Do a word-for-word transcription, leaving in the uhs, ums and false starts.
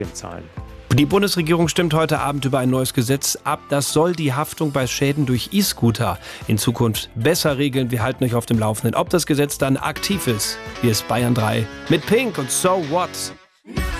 zahlen. Die Bundesregierung stimmt heute Abend über ein neues Gesetz ab. Das soll die Haftung bei Schäden durch E-Scooter in Zukunft besser regeln. Wir halten euch auf dem Laufenden, ob das Gesetz dann aktiv ist. Hier ist Bayern drei mit Pink und So What.